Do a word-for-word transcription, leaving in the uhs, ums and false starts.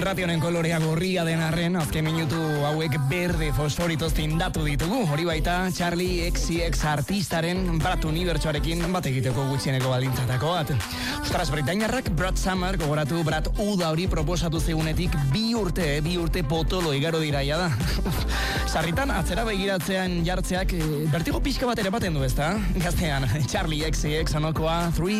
irrationen kolorea gorria den arren, azken minutu hauek berde fosforitoz tindatu ditugu. Hori baita, Charlie X C X artistaren Brat unibertsoarekin bat egiteko gutxieneko baldintzatako bat. Ostras, Britainiarrak Brad Summer, gogoratu Brad Uda hori proposatu zegunetik bi urte, bi urte potolo igaro diraia da. Sarritan, atzera begiratzean jartzeak, e, bertigo pixka bat ere baten du ezta? Gaztean, Charlie X C X anokoa, Three